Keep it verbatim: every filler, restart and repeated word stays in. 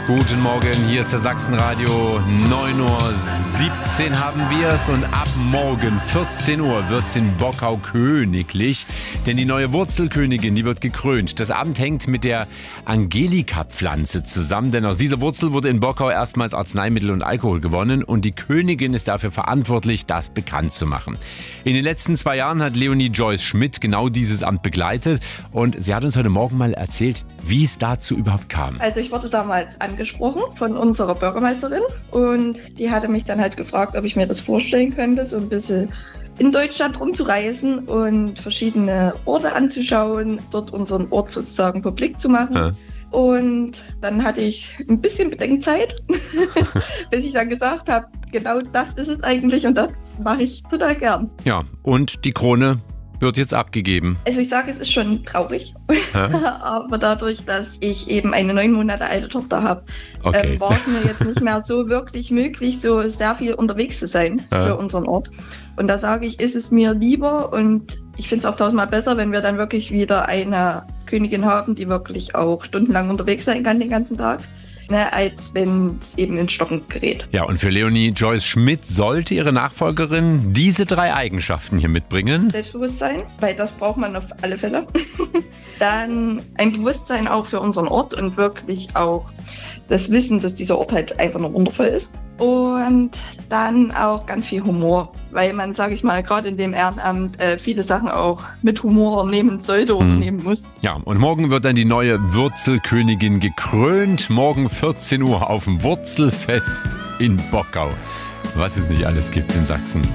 Guten Morgen, hier ist der Sachsenradio. neun Uhr siebzehn haben wir es und ab morgen vierzehn Uhr wird es in Bockau königlich. Denn die neue Wurzelkönigin, die wird gekrönt. Das Amt hängt mit der Angelika-Pflanze zusammen, denn aus dieser Wurzel wurde in Bockau erstmals Arzneimittel und Alkohol gewonnen und die Königin ist dafür verantwortlich, das bekannt zu machen. In den letzten zwei Jahren hat Leonie Joyce Schmidt genau dieses Amt begleitet und sie hat uns heute Morgen mal erzählt, wie es dazu überhaupt kam. Also ich wurde damals angesprochen von unserer Bürgermeisterin und die hatte mich dann halt gefragt, ob ich mir das vorstellen könnte, so ein bisschen in Deutschland rumzureisen und verschiedene Orte anzuschauen, dort unseren Ort sozusagen publik zu machen. Ja. Und dann hatte ich ein bisschen Bedenkzeit, bis ich dann gesagt habe, genau das ist es eigentlich und das mache ich total gern. Ja, und die Krone wird jetzt abgegeben. Also ich sage, es ist schon traurig, aber dadurch, dass ich eben eine neun Monate alte Tochter habe, okay. ähm, war es mir jetzt nicht mehr so wirklich möglich, so sehr viel unterwegs zu sein ja. für unseren Ort. Und da sage ich, ist es mir lieber und ich finde es auch tausendmal besser, wenn wir dann wirklich wieder eine Königin haben, die wirklich auch stundenlang unterwegs sein kann den ganzen Tag. Ne, als wenn es eben ins Stocken gerät. Ja, und für Leonie Joyce Schmidt sollte ihre Nachfolgerin diese drei Eigenschaften hier mitbringen. Selbstbewusstsein, weil das braucht man auf alle Fälle. Dann ein Bewusstsein auch für unseren Ort und wirklich auch das Wissen, dass dieser Ort halt einfach nur wundervoll ist. Und dann auch ganz viel Humor, weil man, sage ich mal, gerade in dem Ehrenamt äh, viele Sachen auch mit Humor nehmen sollte oder hm. nehmen muss. Ja, und morgen wird dann die neue Wurzelkönigin gekrönt. Morgen vierzehn Uhr auf dem Wurzelfest in Bockau. Was es nicht alles gibt in Sachsen.